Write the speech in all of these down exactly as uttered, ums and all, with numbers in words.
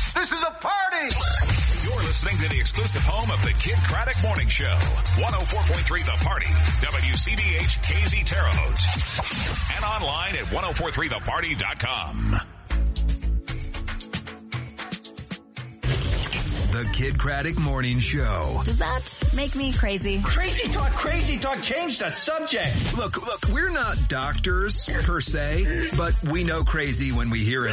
This is a party! You're listening to the exclusive home of the Kid Craddock Morning Show. one oh four point three The Party. W C B H K Z Terre Haute. And online at ten forty-three the party dot com. The Kid Craddock Morning Show. Does that make me crazy? Crazy talk, crazy talk, change the subject. Look, look, we're not doctors per se, but we know crazy when we hear it.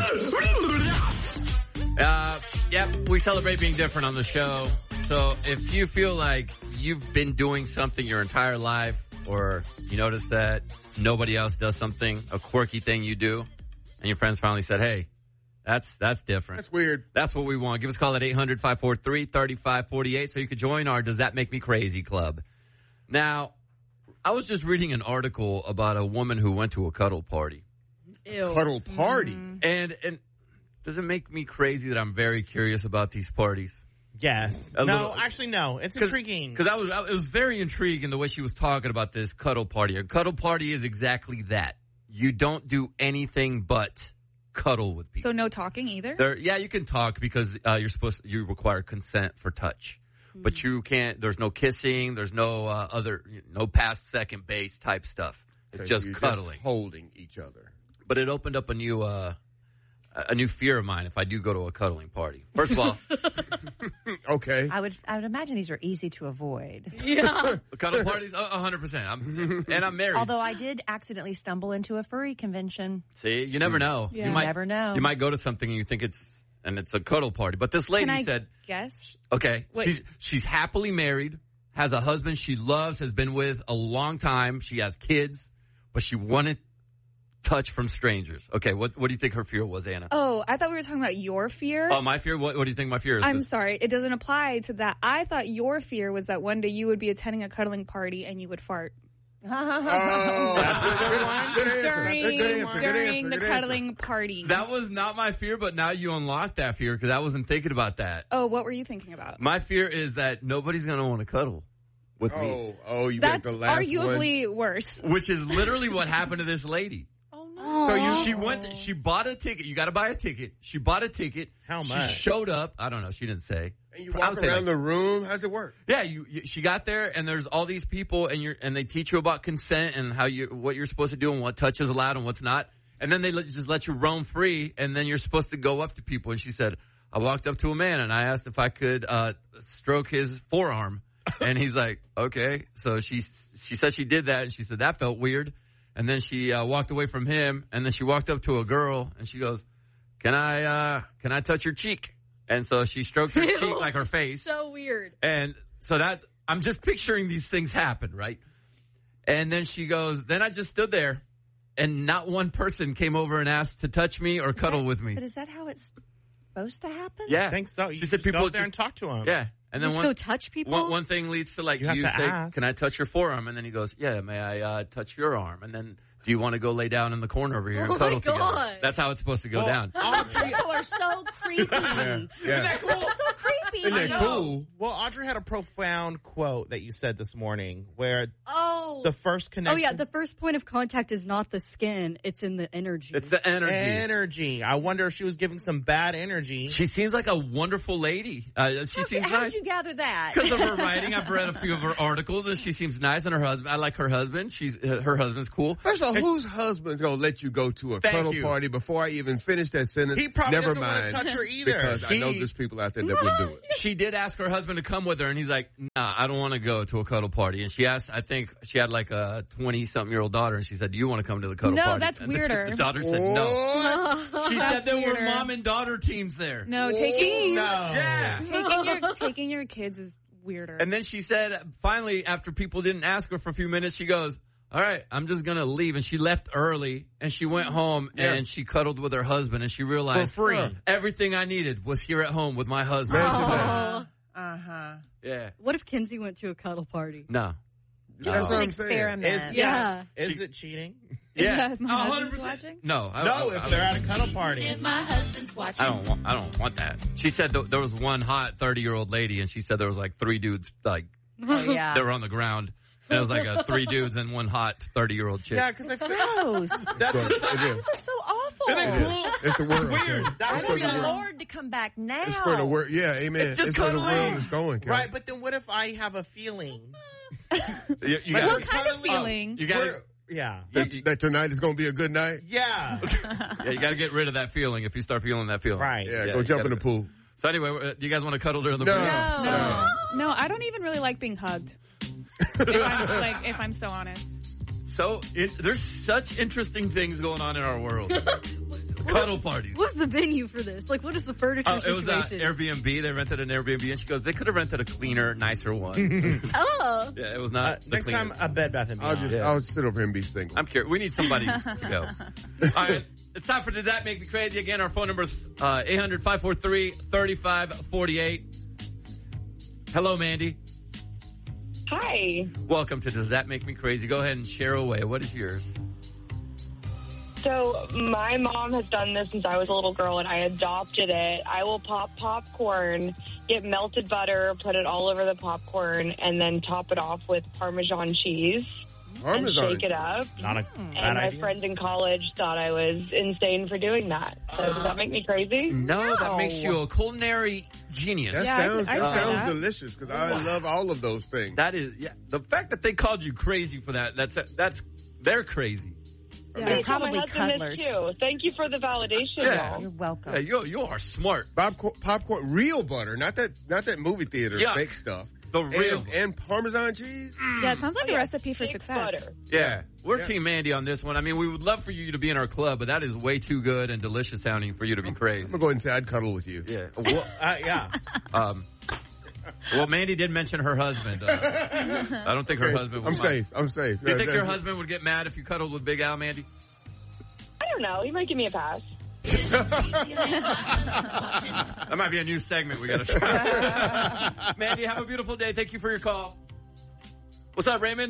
Uh, yep, we celebrate being different on the show. So if you feel like you've been doing something your entire life, or you notice that nobody else does something, a quirky thing you do, and your friends finally said, hey, that's that's different. That's weird. That's what we want. Give us a call at eight hundred, five four three, three five four eight so you could join our Does That Make Me Crazy Club. Now, I was just reading an article about a woman who went to a cuddle party. Ew. Cuddle party? Mm. And, and does it make me crazy that I'm very curious about these parties? Yes. A no, little- actually, no. It's intriguing. Because I was, I, it was very intriguing the way she was talking about this cuddle party. A cuddle party is exactly that. You don't do anything but cuddle with people. So no talking either? There, yeah, you can talk because uh, you're supposed to, you require consent for touch, mm-hmm. but you can't. There's no kissing. There's no uh, other, no past second base type stuff. It's So just you're cuddling, just holding each other. But it opened up a new, uh, a new fear of mine if I do go to a cuddling party. First of all, Okay. I would I would imagine these are easy to avoid. Yeah. cuddle parties, a hundred percent. I'm and I'm married. Although I did accidentally stumble into a furry convention. See, you never know. Yeah. You You might never know. You might go to something and you think it's and it's a cuddle party, but this lady Can I said, guess? "Okay, Wait. she's she's happily married, has a husband she loves, has been with a long time. She has kids, but she wanted touch from strangers." Okay, what what do you think her fear was, Anna? Oh, I thought we were talking about your fear. Oh, my fear. What what do you think my fear is? I'm sorry. It doesn't apply to that. I thought your fear was that one day you would be attending a cuddling party and you would fart. Oh, that's a good one. Good answer. During, That's a good answer. Good during answer. the Good cuddling answer. party. That was not my fear, but now you unlocked that fear because I wasn't thinking about that. Oh, what were you thinking about? My fear is that nobody's going to want to cuddle with me, Oh, oh, you That's got the last arguably worse. which is literally what happened to this lady. Oh, no. So you, she went, she bought a ticket. You got to buy a ticket. She bought a ticket. How She much? showed up. I don't know. She didn't say. And you I walk would say around like- the room. How's it work? Yeah, you, you. She got there, and there's all these people, and you're, and they teach you about consent and how you, what you're supposed to do, and what touch is allowed and what's not. And then they let, just let you roam free, and then you're supposed to go up to people. And she said, I walked up to a man, and I asked if I could uh stroke his forearm, and he's like, okay. So she she said she did that, and she said that felt weird. And then she uh, walked away from him, and then she walked up to a girl, and she goes, "Can I uh can I touch your cheek?" And so she stroked her cheek, like her face. So weird. And so that's, I'm just picturing these things happen, right? And then she goes, then I just stood there and not one person came over and asked to touch me or cuddle with me. But is that how it's supposed to happen? Yeah. I think so. You She said just people go up there just- and talk to them. Yeah. And then Just one, go touch people? one, one thing leads to like You you, have to say, ask. can I touch your forearm? And then he goes, yeah, may I uh, touch your arm? And then do you want to go lay down in the corner over here and Oh my cuddle together? God. That's how it's supposed to go Well, down. Audrey, People are so creepy. Yeah. yeah. This is so creepy. Isn't that know. cool? well, Audrey had a profound quote that you said this morning where Oh. the first Oh, connection. yeah. The first point of contact is not the skin. It's in the energy. It's the energy. energy. I wonder if she was giving some bad energy. She seems like a wonderful lady. Uh, she How, seems how nice. did you gather that? Because of her writing, I've read a few of her articles, and she seems nice. And her husband, I like her husband. She's uh, her husband's cool. First of all, whose husband's gonna let you go to a Thank cuddle you. party before I even finish that sentence? He probably Never doesn't want mind. to touch her either. Because I know He- there's people out there that would do it. She did ask her husband to come with her, and he's like, "Nah, I don't want to go to a cuddle party." And she asked, I think she had like a twenty-something-year-old daughter, and she said, "Do you want to come to the cuddle No, party?" that's And the- weirder. The, daughter said no. What? She said That's there were weirder. mom and daughter teams there. No, taking No. Yeah. taking your taking your kids is weirder. And then she said, finally, after people didn't ask her for a few minutes, she goes, all right, I'm just going to leave. And she left early, and she went home, Yeah. and she cuddled with her husband, and she realized For free. "Huh, everything I needed was here at home with my husband. Imagine that. Uh-huh. Yeah. What if Kinsey went to a cuddle party? No. That's what An I'm saying. experiment. Is, Yeah. Is it cheating? Yeah. If my A husband's hundred percent. watching? No. I, No, I, if I, they're at a cuddle party. My husband's watching. I don't want, I don't want that. She said th- there was one hot thirty-year-old lady, and she said there was like three dudes, like, Oh, yeah. they were on the ground. And it was like a three dudes and one hot thirty-year-old chick. Yeah, because I feel Gross. that's So, it is. This is so awful. Isn't it cool? It's the world. weird. okay? That's It's For for the the world. Lord to come back now. It's for the world. Yeah, amen. It's just It's where the cuddling. world is going. Karen. right. But then what if I have a feeling? You, you Like, gotta, we're What kind of cuddling. feeling? you gotta, We're- yeah, That, that tonight is going to be a good night. yeah, yeah, you gotta get rid of that feeling if you start feeling that feeling. right. Yeah, Yeah, go you jump in gotta- the pool. So anyway, uh, do you guys want to cuddle during the No. break? No. No. No, I don't even really like being hugged. if I'm, like, if I'm so honest. So it, there's such interesting things going on in our world. Cuddle parties. What's the venue for this? Like, what is the furniture Oh, it was uh, situation? Airbnb. They rented an Airbnb, and she goes, "They could have rented a cleaner, nicer one." oh. Yeah, it was Uh, not the next time, cleanest. a Bed Bath and I'll Beyond. just, I'll sit over here and be single. I'm curious. We need somebody to go. All right. It's time for Does That Make Me Crazy? Again, our phone number is uh, eight hundred, five four three, three five four eight. Hello, Mandy. Hi. Welcome to Does That Make Me Crazy? Go ahead and share away. What is yours? So my mom has done this since I was a little girl, and I adopted it. I will pop popcorn, get melted butter, put it all over the popcorn, and then top it off with Parmesan cheese Parmesan. and shake it up. Not a And bad my idea. friends in college thought I was insane for doing that. So does that make me crazy? No, that makes you a culinary genius. That Yeah, I sounds, could- I'd that say sounds that. delicious because I love all of those things. That is, yeah. The fact that they called you crazy for that, that's, that's, they're crazy. Yeah. They told probably my husband cuddlers. this too. Thank you for the validation, Yeah. y'all. You're welcome. Yeah, you, you are smart. Popcorn, popcorn, real butter, not that, not that movie theater Yuck. fake stuff. The real. and, and Parmesan cheese. Yeah, it sounds like Oh, a yeah. recipe for Fake success. butter. Yeah. We're Yeah. Team Mandy on this one. I mean, we would love for you to be in our club, but that is way too good and delicious sounding for you to be crazy. I'm gonna go ahead and say I'd cuddle with you. Yeah. Well, Uh, yeah. um, well, Mandy did mention her husband. Uh, I don't think her Okay, husband would I'm mind. safe. I'm safe. Do you Yeah, think your that's- husband would get mad if you cuddled with Big Al, Mandy? I don't know. He might give me a pass. That might be a new segment we got to try. Mandy, have a beautiful day. Thank you for your call. What's up, Raymond?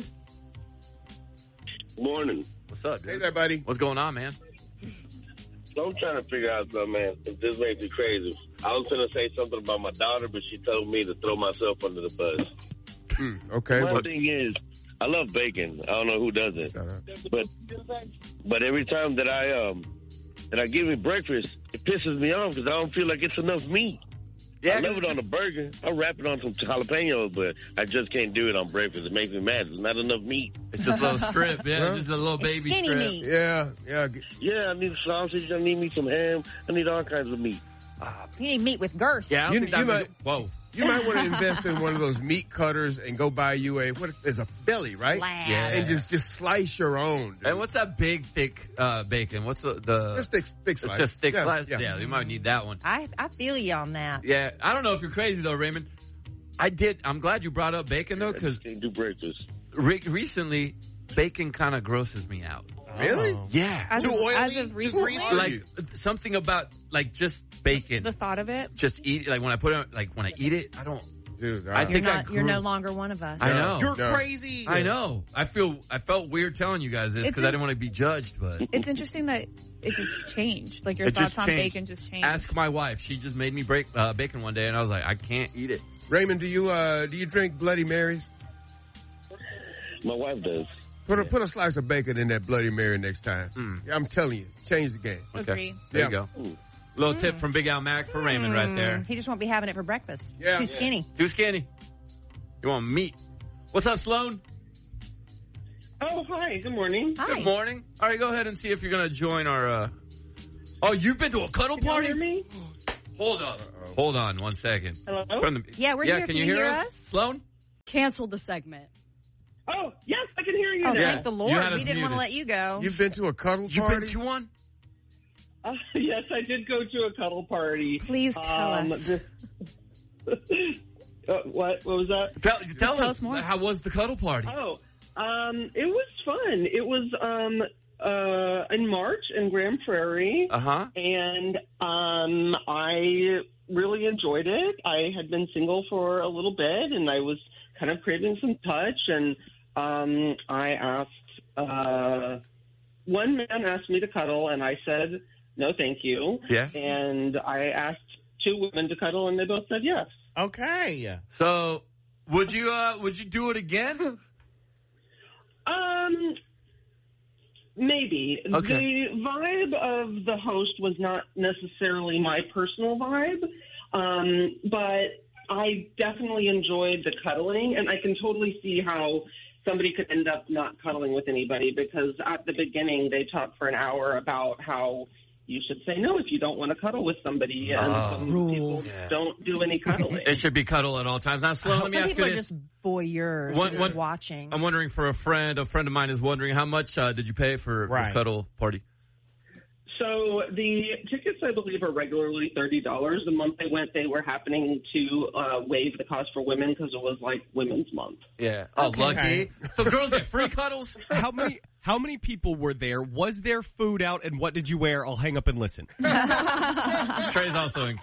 Morning. What's up, dude? Hey there, buddy. What's going on, man? So I'm trying to figure out something, man. If this makes me crazy. I was going to say something about my daughter, but she told me to throw myself under the bus. Mm, okay. One Well, thing is, I love bacon. I don't know who doesn't. shut up. But but every time that I um that I give me breakfast, it pisses me off because I don't feel like it's enough meat. Yeah, I love it on a burger. I wrap it on some jalapenos, but I just can't do it on breakfast. It makes me mad. There's not enough meat. It's just a little strip. Yeah, Huh? it's just a little baby Skinny strip. meat. Yeah, yeah. g- Yeah, I need sausage. I need me some ham. I need all kinds of meat. You need meat with girth. Yeah, I don't You- think you that might- would- Whoa. You might want to invest in one of those meat cutters and go buy you a what? There's a belly, right? Slab. Yeah. And just just slice your own. Dude. And what's that big, thick uh, bacon? What's the... the Just thick, thick it's slice. just thick yeah, slice? Yeah. Yeah, you might need that one. I, I feel you on that. Yeah, I don't know if you're crazy, though, Raymond. I did... I'm glad you brought up bacon, though, I because just can't do breakfast. re- recently, bacon kind of grosses me out. Really? Oh. Yeah. As Too of, oily? as of Too recently, greasy? Like, something about, like, just bacon. the thought of it. Just eat... Like, when I put it... Like, when I eat it, I don't... Dude, I I You're think I not. You're grew- no longer one of us. I know. You're No. crazy. I know. I feel... I felt weird telling you guys this It's because I in- didn't want to be judged, but... It's interesting that it just changed. Like your It thoughts just on changed. bacon just changed. Ask my wife. She just made me break uh, bacon one day, and I was like, I can't eat it. Raymond, do you uh do you drink Bloody Marys? My wife does. Put a put a slice of bacon in that Bloody Mary next time. Mm. Yeah, I'm telling you, change the game. Okay. Agreed. There Yeah. you go. Little tip from Big Al Mac for Raymond right there. Mm, He just won't be having it for breakfast. Yeah. Too Yeah. skinny. Too skinny. You want meat? What's up, Sloan? Oh, hi. Good morning. Hi. Good morning. All right, go ahead and see if you're going to join our... Uh... Oh, you've been to a cuddle Can you party? hear me? Hold on. Hold on one second. Hello? Turn the- Yeah, we're yeah, here. Can you hear us? Sloan? Cancel the segment. Oh, yes, I can hear you Oh, now. Yeah. thank the You Lord. had We us didn't want to muted. let you go. You've been to a cuddle You've party? been to one? Uh, yes, I did go to a cuddle party. Please tell Um, us. this- uh, what? What was that? Tell, tell tell us, us more. how was the cuddle party? Oh, um, it was fun. It was um, uh, in March in Grand Prairie, Uh-huh. and um, I really enjoyed it. I had been single for a little bit, and I was kind of craving some touch, and um, I asked, uh, one man asked me to cuddle, and I said, no, thank you. Yeah. And I asked two women to cuddle, and they both said yes. Okay. So, would you uh, would you do it again? Um, maybe. Okay. The vibe of the host was not necessarily my personal vibe, um, but I definitely enjoyed the cuddling, and I can totally see how somebody could end up not cuddling with anybody, because at the beginning they talked for an hour about how you should say no if you don't want to cuddle with somebody, and Oh. some Rules. people Yeah. don't do any cuddling. It should be cuddle at all times. Now, Sloan, let me Some ask you people are this. just voyeurs, One- just one- watching. I'm wondering for a friend, a friend of mine is wondering how much uh, did you pay for this Right. cuddle party? So the tickets, I believe, are regularly thirty dollars. The month they went, they were happening to uh, waive the cost for women because it was like Women's Month. Yeah. Oh, Okay. lucky. So girls get free cuddles? How many how many people were there? Was there food out, and what did you wear? I'll hang up and listen. Trey's also in.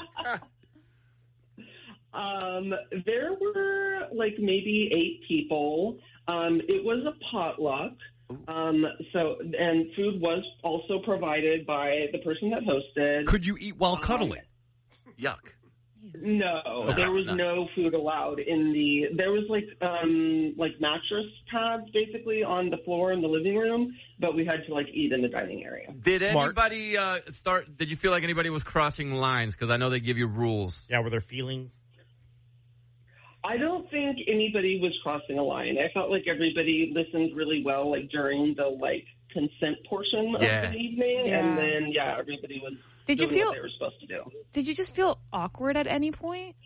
Um, there were like maybe eight people. Um, it was a potluck. Um, so, and food was also provided by the person that hosted. Could you eat while cuddling? Yuck. No, Okay, there was no. no food allowed in the. There was like um like mattress pads basically on the floor in the living room, but we had to like eat in the dining area. Did anybody uh, start? Did you feel like anybody was crossing lines? Because I know they give you rules. Yeah, were there feelings? I don't think anybody was crossing a line. I felt like everybody listened really well, like during the like consent portion Yeah. of the evening, Yeah. and then yeah, everybody was Did you doing feel- what they were supposed to do. Did you just feel awkward at any point?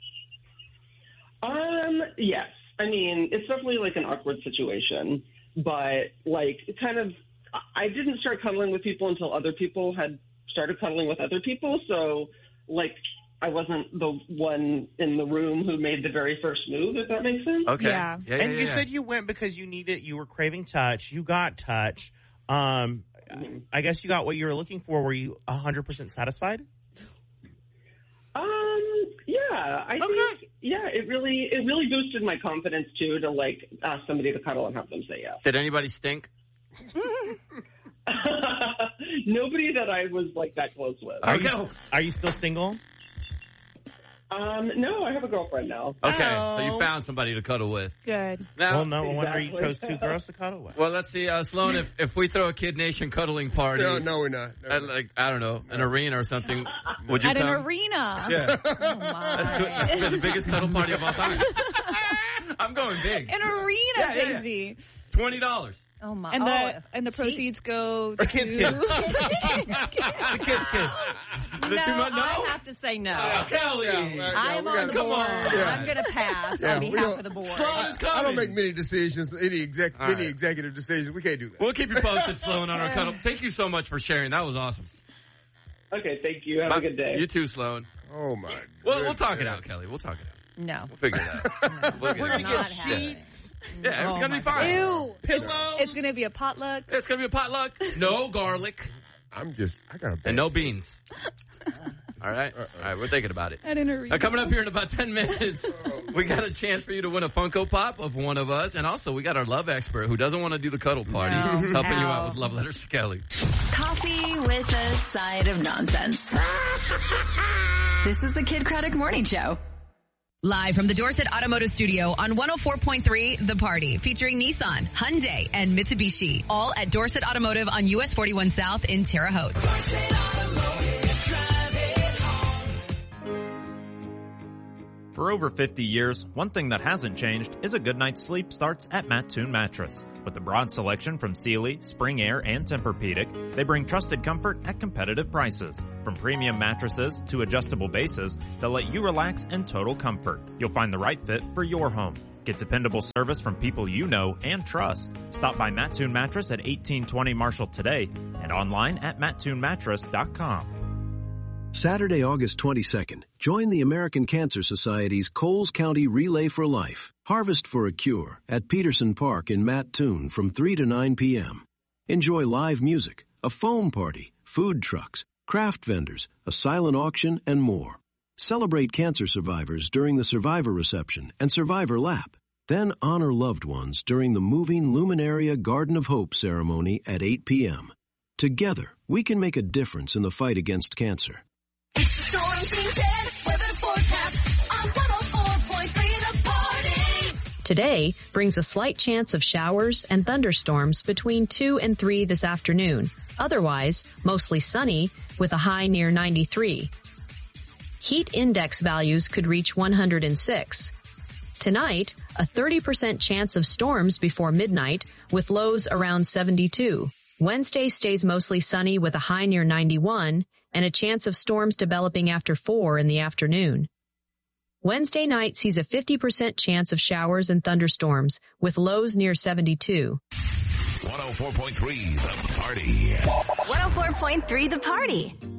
Um, yes. I mean, it's definitely like an awkward situation, but like it kind of, I didn't start cuddling with people until other people had started cuddling with other people. So like, I wasn't the one in the room who made the very first move, if that makes sense. and you said you went because you needed, you were craving touch. You got touch. Um, I guess you got what you were looking for. Were you one hundred percent satisfied? Um, yeah, I think, yeah, it really, it really boosted my confidence too, to like ask somebody to cuddle and have them say yes. Did anybody stink? Nobody that I was like that close with. Are you, are you still single? Um, no, I have a girlfriend now. Okay, so you found somebody to cuddle with. Good. Now, well, no wonder you chose Exactly. two girls to cuddle with. Well, let's see, uh, Sloan. If, if we throw a Kid Nation cuddling party, No, no, we're not. No, at like I don't know, an arena or something, would you At come? an arena. Yeah. Oh my. That's the biggest cuddle party of all time. I'm going big. An arena, Yeah, yeah, yeah. Daisy. Twenty dollars. Oh my! And oh, the and the proceeds go to kids, kids. The kids, kids. no, I have to say no. Oh, Kelly. Yeah, well, I'm we on gotta- the come board. on. Yeah. I'm going to pass Yeah, on we behalf don't- of the board. I, I don't make many decisions, any exec, All many right. executive decisions. We can't do that. We'll keep you posted, Sloan, on our cuddle. Thank you so much for sharing. That was awesome. Okay, thank you. Have Bye. a good day. You too, Sloan. Oh my. Well, we'll talk it out, Kelly. We'll talk it out. No. We'll figure it out. We'll We're going to it get out. sheets. Yeah, everything's Oh gonna be fine. Ew. Pillows. It's gonna be a potluck. It's gonna be a potluck. No garlic I'm just, I got a and no beans. All right, all right. We're thinking about it. At an arena. Now, coming up here in about ten minutes, we got a chance for you to win a Funko Pop of one of us, and also we got our love expert who doesn't want to do the cuddle party, No. helping you Ow. out with love letters to Kelly. Coffee with a side of nonsense. This is the Kid Craddock Morning Show. Live from the Dorset Automotive Studio on one oh four point three The Party, featuring Nissan, Hyundai, and Mitsubishi. All at Dorset Automotive on U S forty-one South in Terre Haute. For over fifty years, one thing that hasn't changed is a good night's sleep starts at Mattoon Mattress. With a broad selection from Sealy, Spring Air, and Tempur-Pedic, they bring trusted comfort at competitive prices. From premium mattresses to adjustable bases, they'll let you relax in total comfort. You'll find the right fit for your home. Get dependable service from people you know and trust. Stop by Mattoon Mattress at eighteen twenty Marshall today and online at mattoon mattress dot com. Saturday, August twenty-second, join the American Cancer Society's Coles County Relay for Life. Harvest for a Cure at Peterson Park in Mattoon from three to nine p.m. Enjoy live music, a foam party, food trucks, craft vendors, a silent auction, and more. Celebrate cancer survivors during the Survivor Reception and Survivor Lap. Then honor loved ones during the moving Luminaria Garden of Hope ceremony at eight p.m. Together, we can make a difference in the fight against cancer. Storm Team ten, weather forecast on one oh four point three The Party. Today brings a slight chance of showers and thunderstorms between two and three this afternoon. Otherwise, mostly sunny with a high near ninety-three. Heat index values could reach one hundred six. Tonight, a thirty percent chance of storms before midnight with lows around seventy-two. Wednesday stays mostly sunny with a high near ninety-one and a chance of storms developing after four in the afternoon. Wednesday night sees a fifty percent chance of showers and thunderstorms with lows near seventy-two. one oh four point three The Party. one oh four point three The Party.